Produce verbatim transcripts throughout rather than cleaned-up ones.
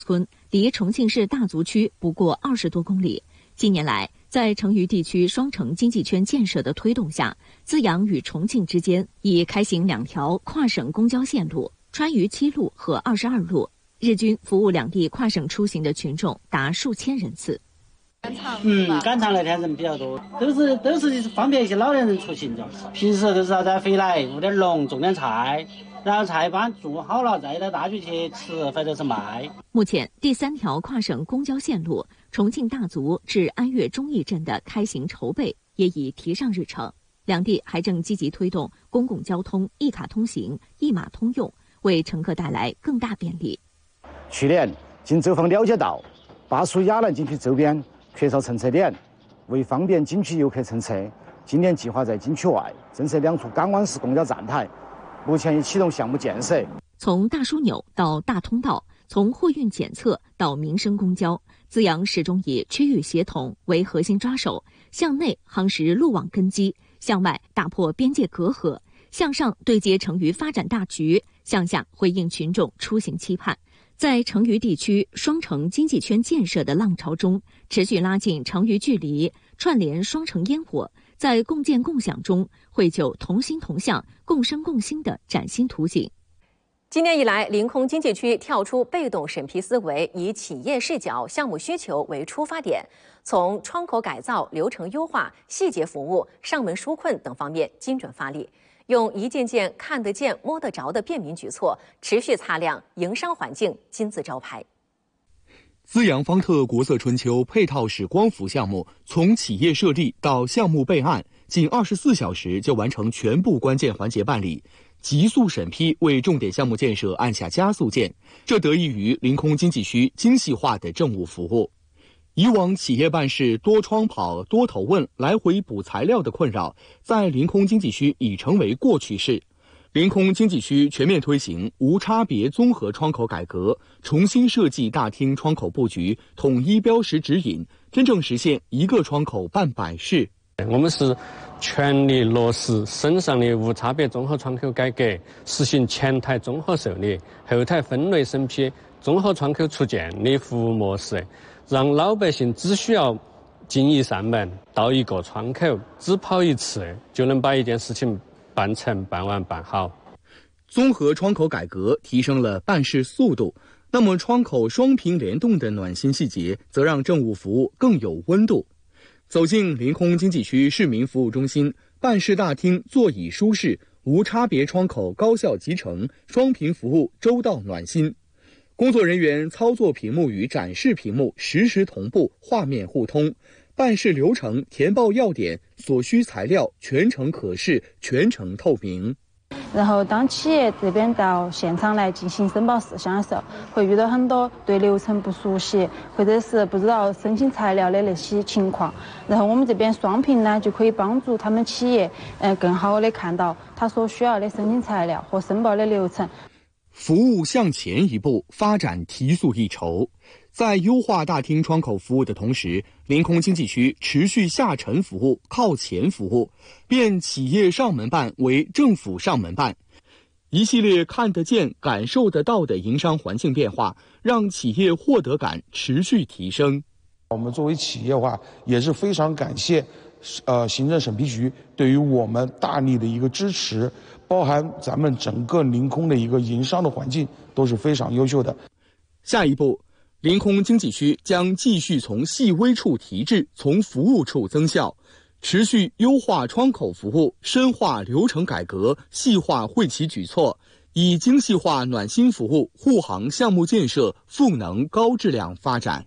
村离重庆市大足区不过二十多公里。近年来，在成渝地区双城经济圈建设的推动下，资阳与重庆之间已开行两条跨省公交线路，川渝七路和二十二路，日均服务两地跨省出行的群众达数千人次。 嗯，赶场那天人比较多，都是都是方便一些老年人出行的。平时都是要再回来务点龙，种点菜，然后菜帮做好了再到大局去吃或者是卖。 目前，第三条跨省公交线路重庆大足至安岳忠义镇的开行筹备也已提上日程，两地还正积极推动公共交通一卡通行、一码通用，为乘客带来更大便利。 去年经走访了解到，巴蜀雅兰景区周边缺少乘车点，为方便景区游客乘车，今年计划在景区外增设两处港湾式公交站台，目前已启动项目建设。 从大枢纽到大通道，从货运检测到民生公交，资阳始终以区域协同为核心抓手，向内夯实路网根基，向外打破边界隔阂，向上对接成渝发展大局，向下回应群众出行期盼。在成渝地区双城经济圈建设的浪潮中，持续拉近成渝距离，串联双城烟火，在共建共享中绘就同心同向、共生共兴的崭新图景。 今年以来，临空经济区跳出被动审批思维，以企业视角、项目需求为出发点，从窗口改造、流程优化、细节服务、上门纾困等方面精准发力，用一件件看得见、摸得着的便民举措，持续擦亮营商环境金字招牌。 资阳方特国色春秋配套式光伏项目，从企业设立到项目备案，仅二十四小时就完成全部关键环节办理。急速审批为重点项目建设按下加速键，这得益于临空经济区精细化的政务服务。以往企业办事多窗跑、多头问、来回补材料的困扰，在临空经济区已成为过去式。临空经济区全面推行无差别综合窗口改革，重新设计大厅窗口布局，统一标识指引，真正实现一个窗口办百事。 我们是全力落实省上的无差别综合窗口改革，实行前台综合受理、后台分类审批、综合窗口出件的服务模式，让老百姓只需要进一扇门到一个窗口，只跑一次就能把一件事情办成、办完、办好。 综合窗口改革提升了办事速度，那么窗口双屏联动的暖心细节，则让政务服务更有温度。走进临空经济区市民服务中心，办事大厅座椅舒适，无差别窗口高效集成，双屏服务周到暖心。工作人员操作屏幕与展示屏幕实时同步，画面互通，办事流程填报要点，所需材料全程可视，全程透明。 然后当企业这边到现场来进行申报事项的时候，会遇到很多对流程不熟悉，或者是不知道申请材料的那些情况。然后我们这边双屏呢，就可以帮助他们企业呃更好的看到他所需要的申请材料和申报的流程。 服务向前一步，发展提速一筹。在优化大厅窗口服务的同时，临空经济区持续下沉服务、靠前服务，变企业上门办为政府上门办。一系列看得见、感受得到的营商环境变化，让企业获得感持续提升。 我们作为企业的话，也是非常感谢呃行政审批局对于我们大力的一个支持，包含咱们整个临空的一个营商的环境都是非常优秀的。 下一步，临空经济区将继续从细微处提质，从服务处增效，持续优化窗口服务，深化流程改革，细化惠企举措，以精细化暖心服务护航项目建设，赋能高质量发展。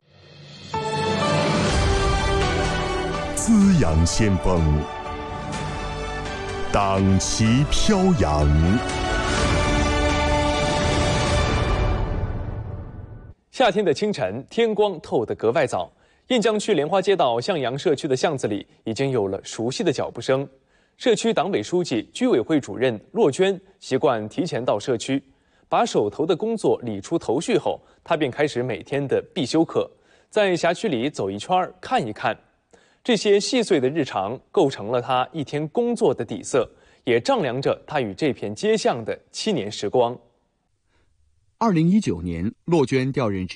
滋养先锋，党旗飘扬。 夏天的清晨，天光透得格外早。雁江区莲花街道向阳社区的巷子里，已经有了熟悉的脚步声。社区党委书记、居委会主任骆娟习惯提前到社区，把手头的工作理出头绪后，她便开始每天的必修课，在辖区里走一圈看一看。这些细碎的日常构成了她一天工作的底色，也丈量着她与这片街巷的七年时光。 二零一九年，骆娟调任